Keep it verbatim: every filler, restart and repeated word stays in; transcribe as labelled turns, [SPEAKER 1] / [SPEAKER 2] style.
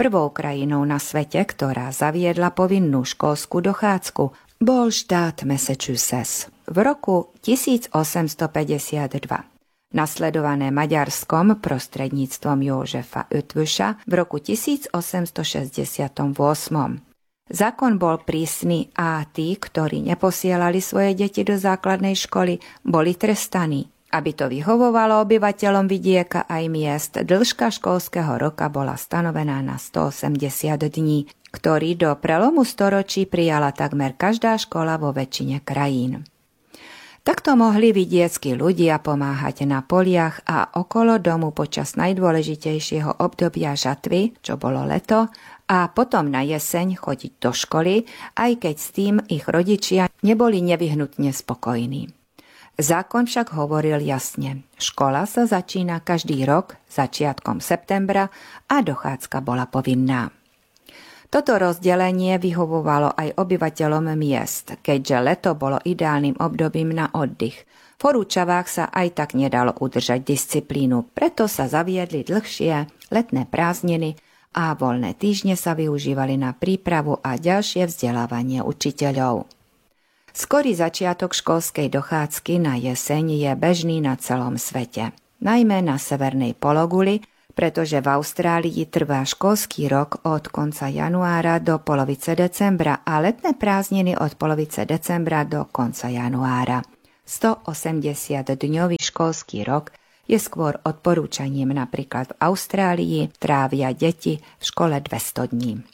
[SPEAKER 1] Prvou krajinou na svete, ktorá zaviedla povinnú školskú dochádzku, bol štát Massachusetts v roku tisícosemstopäťdesiatdva. Nasledované Maďarskom prostredníctvom Józefa Eötvösa v roku tisícosemstošesťdesiatosem. Zákon bol prísny a tí, ktorí neposielali svoje deti do základnej školy, boli trestaní. Aby to vyhovovalo obyvateľom vidieka aj miest, dĺžka školského roka bola stanovená na stoosemdesiat dní, ktorý do prelomu storočí prijala takmer každá škola vo väčšine krajín. Takto mohli vidieckí ľudia pomáhať na poliach a okolo domu počas najdôležitejšieho obdobia žatvy, čo bolo leto, a potom na jeseň chodiť do školy, aj keď s tým ich rodičia neboli nevyhnutne spokojní. Zákon však hovoril jasne. Škola sa začína každý rok začiatkom septembra a dochádzka bola povinná. Toto rozdelenie vyhovovalo aj obyvateľom miest, keďže leto bolo ideálnym obdobím na oddych. V horúčavách sa aj tak nedalo udržať disciplínu, preto sa zaviedli dlhšie letné prázdniny a voľné týždne sa využívali na prípravu a ďalšie vzdelávanie učiteľov. Skorý začiatok školskej dochádzky na jeseň je bežný na celom svete, najmä na severnej pologuli, pretože v Austrálii trvá školský rok od konca januára do polovice decembra a letné prázdniny od polovice decembra do konca januára. stoosemdesiatdňový školský rok je skôr odporúčaním, napríklad v Austrálii trávia deti v škole dvesto dní.